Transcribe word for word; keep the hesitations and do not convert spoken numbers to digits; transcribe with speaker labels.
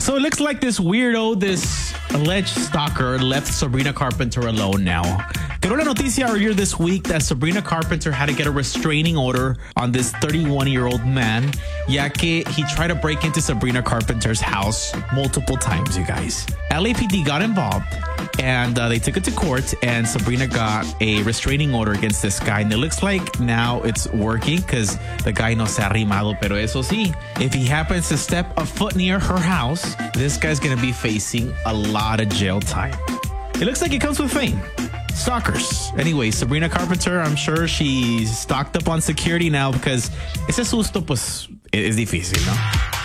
Speaker 1: So it looks like this weirdo, this alleged stalker, left Sabrina Carpenter alone now. Quedó la noticia earlier this week that Sabrina Carpenter had to get a restraining order on this thirty-one-year-old man, ya que he tried to break into Sabrina Carpenter's house multiple times, you guys. L A P D got involved, and uh, they took it to court, and Sabrina got a restraining order against this guy. And it looks like now it's working because the guy no se ha arrimado. Pero eso sí, if he happens to step a foot near her house, this guy's going to be facing a lot of jail time. It looks like it comes with fame. Stalkers. Anyway, Sabrina Carpenter, I'm sure she's stocked up on security now because ese susto, pues, es difícil, ¿no?